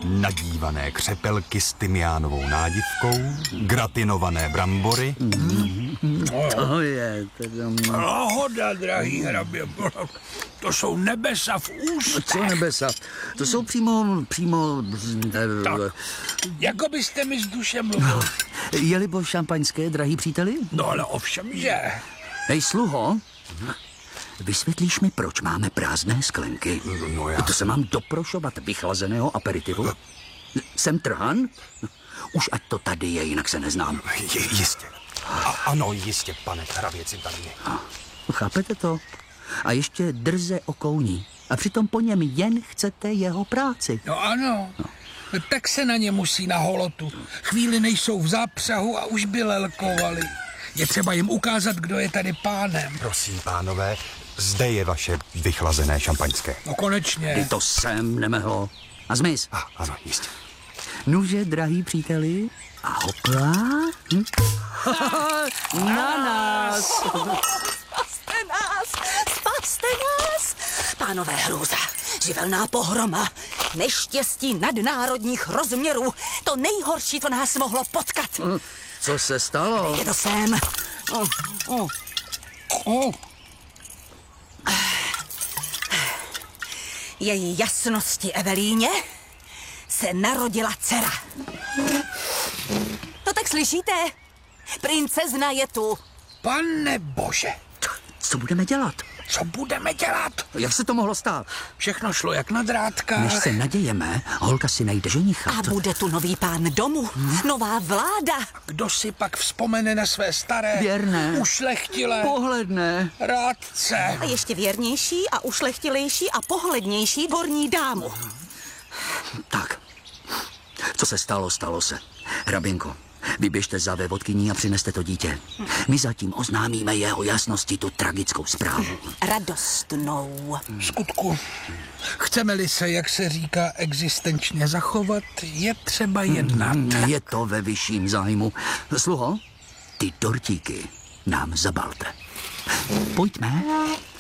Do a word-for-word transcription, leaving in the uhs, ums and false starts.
nadívané křepelky s tymiánovou nádivkou, gratinované brambory. Mm. To je teda... Lahoda, drahý hrabě. To jsou nebesa v ústech. Co nebesa? To jsou přímo, přímo... Tak, jako byste mi z duše mluvil. Jelibo šampaňské, drahý příteli? No ale ovšem, že... Hej, sluho, vysvětlíš mi, proč máme prázdné sklenky? No já... To se mám doprošovat vychlazeného aperitivu? Jsem trhan? Už ať to tady je, jinak se neznám. Je, jistě. A, ano, jistě, pane hrabě Cintaríny. Chápete to? A ještě drze okouní. A přitom po něm jen chcete jeho práci. No ano, no. Tak se na ně musí na holotu. Chvíli nejsou v zápřahu a už by lelkovali. Je třeba jim ukázat, kdo je tady pánem. Prosím, pánové, zde je vaše vychlazené šampaňské. No konečně. I to sem nemehlo. A zmiz. A, ano, jistě. Nuže, drahý příteli, a hopla. Hm? Na nás. Spaste nás, spaste nás. Pánové, hrůza, živelná pohroma, neštěstí nadnárodních rozměrů. To nejhorší, co nás mohlo potkat. Co se stalo? Je to sem. Oh, oh. Oh. Její jasnosti Evelíně se narodila dcera. No tak slyšíte? Princezna je tu. Pane bože, Co budeme dělat? co budeme dělat? Jak se to mohlo stát? Všechno šlo jak na drátkách. Než se nadějeme, holka si najde ženicha. A bude tu nový pán domu, nová vláda. Kdo si pak vzpomene na své staré, Věrné. ušlechtilé Pohledné. rádce? A ještě věrnější a ušlechtilejší a pohlednější dvorní dámu. Tak, co se stalo, stalo se. Hraběnko, vyběžte za vévodkyní a přineste to dítě. My zatím oznámíme jeho jasnosti tu tragickou zprávu. Radostnou. V skutku, chceme-li se, jak se říká, existenčně zachovat, je třeba jednat. Je to ve vyšším zájmu. Sluho, ty dortíky nám zabalte. Pojďme.